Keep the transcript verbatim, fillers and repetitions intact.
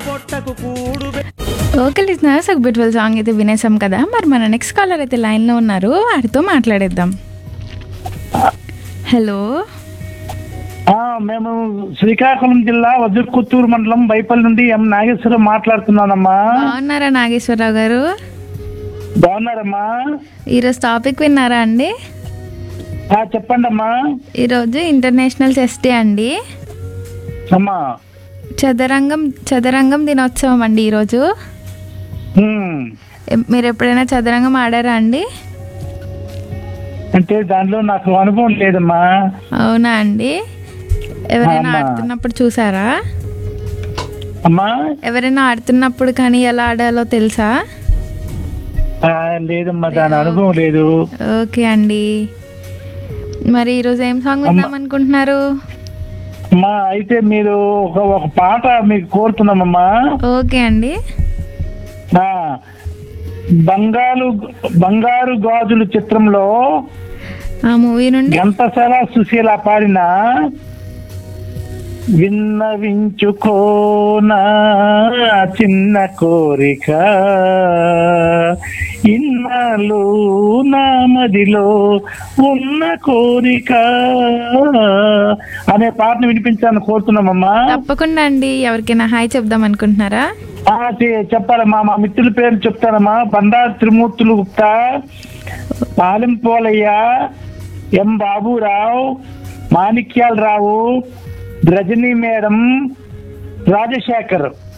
Okay listeners, ఒక beautiful song అయితే వినేసాం కదా. మరి మన నెక్స్ట్ కాలర్ అయితే లైన్లో ఉన్నారు, వారితో మాట్లాడేద్దాం. హలో, మేము శ్రీకాకుళం జిల్లా వజ్రకుత్తూరు మండలం బైపల్లి నుండి ఎం నాగేశ్వరరావు మాట్లాడుతున్నానమ్మా. బాగున్నారా నాగేశ్వరరావు గారు? బాగున్నారమ్మా. ఈరోజు టాపిక్ విన్నారా అండి? చెప్పండి అమ్మా. ఈరోజు ఇంటర్నేషనల్ చెస్ డే అండి. అమ్మా, చదరంగం చదరంగం దినోత్సవం అండి ఈరోజు. మీరు ఎప్పుడైనా చదరంగం ఆడారా అండి? అంటే దాంట్లో నాకు అనుభవం లేదమ్మా. అవునా అండి? ఎవరైనా ఆడుతున్నప్పుడు చూసారా? అమ్మా, ఎవరైనా ఆడుతున్నప్పుడు కానీ ఎలా ఆడాలో తెలుసా? లేదమ్మా, దాని అనుభవం లేదు. ఓకే అండి, మరి ఈరోజు ఏం సాంగ్ విందాం అనుకుంటున్నారు? అమ్మా, అయితే మీరు ఒక ఒక పాట మీకు కోరుతున్నామమ్మా. ఓకే అండి. బంగారు బంగారు గాజులు చిత్రంలో ఆ మూవీ నుండి ఘంటసాల సుశీల పాడిన విన్నవించుకోనా చిన్న కోరిక ఇన్నాళ్ళు నా మదిలో ఉన్న కోరిక అనే పాటను వినిపించాలని కోరుతున్నామమ్మా. తప్పకుండా అండి. ఎవరికైనా హాయ్ చెప్దాం అనుకుంటున్నారా? చెప్పాలమ్మా. మా మిత్రుల పేరు చెప్తానమ్మా. బండారు త్రిమూర్తులు గుప్తా, పాలెంపోలయ్య, ఎం బాబురావు, మాణిక్యాలరావు, రజనీ మేడం, రాజశేఖర్.